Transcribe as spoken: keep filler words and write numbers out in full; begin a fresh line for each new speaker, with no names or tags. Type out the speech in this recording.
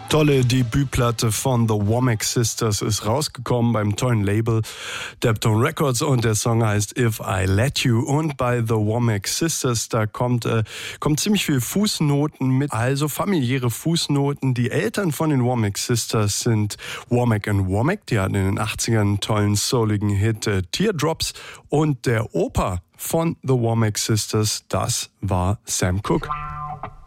Tolle Debütplatte von The Womack Sisters ist rausgekommen beim tollen Label Deptone Records und der Song heißt If I Let You. Und bei The Womack Sisters, da kommt, äh, kommt ziemlich viel Fußnoten mit, also familiäre Fußnoten. Die Eltern von den Womack Sisters sind Womack and Womack, die hatten in den achtzigern einen tollen souligen Hit äh, Teardrops, und der Opa von The Womack Sisters, das war Sam Cooke.